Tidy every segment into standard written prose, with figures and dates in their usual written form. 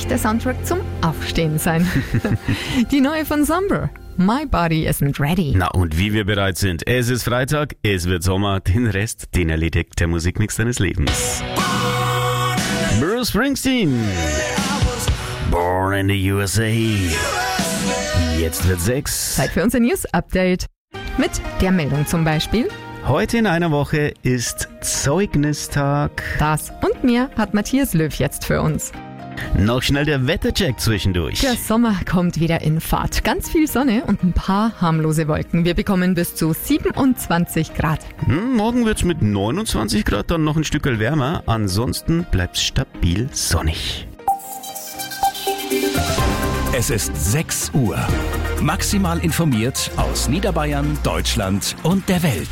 nicht der Soundtrack zum Aufstehen sein. Die neue von Somber. My Body Isn't Ready. Na und wie wir bereit sind. Es ist Freitag, es wird Sommer, den Rest, den erledigt der Musikmix deines Lebens. Bruce Springsteen. Born in the USA. Jetzt wird 6. Zeit für unser News-Update. Mit der Meldung zum Beispiel. Heute in einer Woche ist Zeugnistag. Das und mehr hat Matthias Löw jetzt für uns. Noch schnell der Wettercheck zwischendurch. Der Sommer kommt wieder in Fahrt. Ganz viel Sonne und ein paar harmlose Wolken. Wir bekommen bis zu 27 Grad. Morgen wird's mit 29 Grad dann noch ein Stück wärmer. Ansonsten bleibt's stabil sonnig. Es ist 6 Uhr. Maximal informiert aus Niederbayern, Deutschland und der Welt.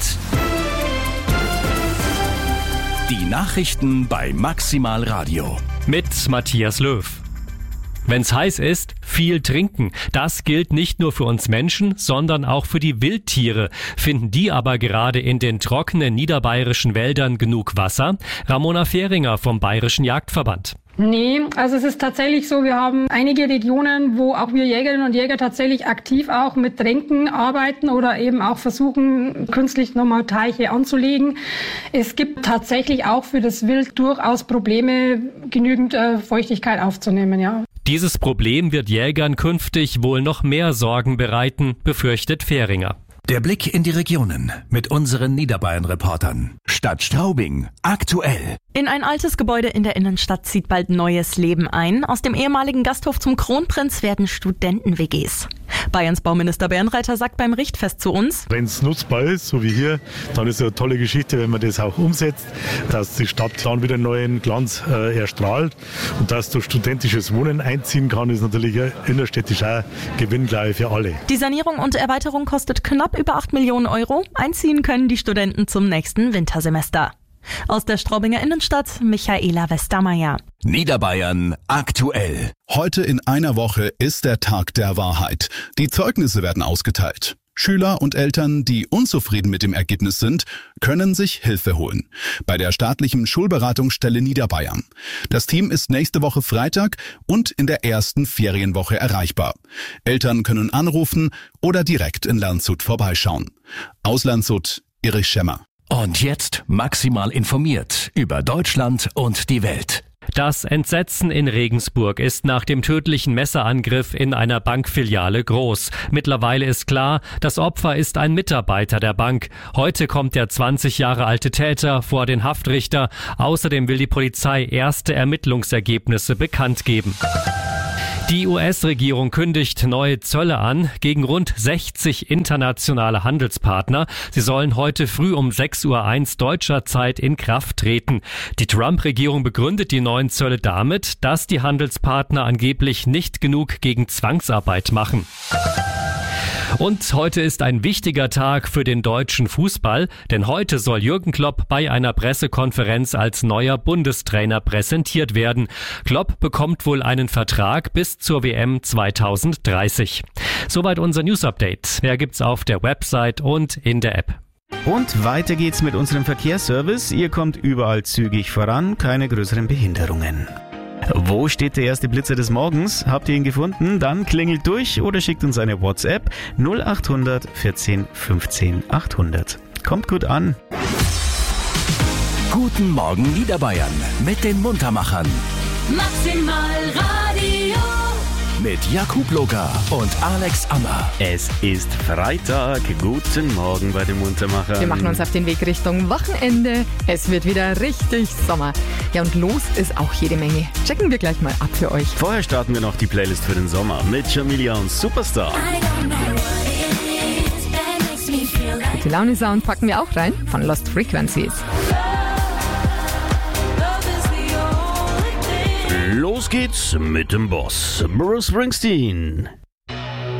Die Nachrichten bei Maximal Radio. Mit Matthias Löw. Wenn's heiß ist, viel trinken. Das gilt nicht nur für uns Menschen, sondern auch für die Wildtiere. Finden die aber gerade in den trockenen niederbayerischen Wäldern genug Wasser? Ramona Fähringer vom Bayerischen Jagdverband. Nee, also es ist tatsächlich so, wir haben einige Regionen, wo auch wir Jägerinnen und Jäger tatsächlich aktiv auch mit Tränken arbeiten oder eben auch versuchen, künstlich nochmal Teiche anzulegen. Es gibt tatsächlich auch für das Wild durchaus Probleme, genügend Feuchtigkeit aufzunehmen, ja. Dieses Problem wird Jägern künftig wohl noch mehr Sorgen bereiten, befürchtet Fähringer. Der Blick in die Regionen mit unseren Niederbayern-Reportern. Stadt Straubing, aktuell. In ein altes Gebäude in der Innenstadt zieht bald neues Leben ein. Aus dem ehemaligen Gasthof zum Kronprinz werden Studenten-WGs. Bayerns Bauminister Bernreiter sagt beim Richtfest zu uns: Wenn es nutzbar ist, so wie hier, dann ist es eine tolle Geschichte, wenn man das auch umsetzt, dass die Stadt dann wieder einen neuen Glanz erstrahlt und dass durch studentisches Wohnen einziehen kann, ist natürlich innerstädtisch auch Gewinn, glaube ich, für alle. Die Sanierung und Erweiterung kostet knapp über 8 Millionen Euro. Einziehen können die Studenten zum nächsten Wintersemester. Aus der Straubinger Innenstadt, Michaela Westermeier. Niederbayern aktuell. Heute in einer Woche ist der Tag der Wahrheit. Die Zeugnisse werden ausgeteilt. Schüler und Eltern, die unzufrieden mit dem Ergebnis sind, können sich Hilfe holen. Bei der staatlichen Schulberatungsstelle Niederbayern. Das Team ist nächste Woche Freitag und in der ersten Ferienwoche erreichbar. Eltern können anrufen oder direkt in Landshut vorbeischauen. Aus Landshut, Erich Schemmer. Und jetzt maximal informiert über Deutschland und die Welt. Das Entsetzen in Regensburg ist nach dem tödlichen Messerangriff in einer Bankfiliale groß. Mittlerweile ist klar, das Opfer ist ein Mitarbeiter der Bank. Heute kommt der 20 Jahre alte Täter vor den Haftrichter. Außerdem will die Polizei erste Ermittlungsergebnisse bekannt geben. Die US-Regierung kündigt neue Zölle an gegen rund 60 internationale Handelspartner. Sie sollen heute früh um 6:01 Uhr deutscher Zeit in Kraft treten. Die Trump-Regierung begründet die neuen Zölle damit, dass die Handelspartner angeblich nicht genug gegen Zwangsarbeit machen. Und heute ist ein wichtiger Tag für den deutschen Fußball, denn heute soll Jürgen Klopp bei einer Pressekonferenz als neuer Bundestrainer präsentiert werden. Klopp bekommt wohl einen Vertrag bis zur WM 2030. Soweit unser News-Update. Mehr gibt's auf der Website und in der App. Und weiter geht's mit unserem Verkehrsservice. Ihr kommt überall zügig voran, keine größeren Behinderungen. Wo steht der erste Blitzer des Morgens? Habt ihr ihn gefunden? Dann klingelt durch oder schickt uns eine WhatsApp 0800 14 15 800. Kommt gut an. Guten Morgen Niederbayern mit den Muntermachern. Maximal Radio. Mit Jakub Loga und Alex Ammer. Es ist Freitag. Guten Morgen bei den Muntermachern. Wir machen uns auf den Weg Richtung Wochenende. Es wird wieder richtig Sommer. Ja, und los ist auch jede Menge. Checken wir gleich mal ab für euch. Vorher starten wir noch die Playlist für den Sommer mit Jamilia und Superstar. Gute Laune Sound packen wir auch rein von Lost Frequencies. Los geht's mit dem Boss, Bruce Springsteen.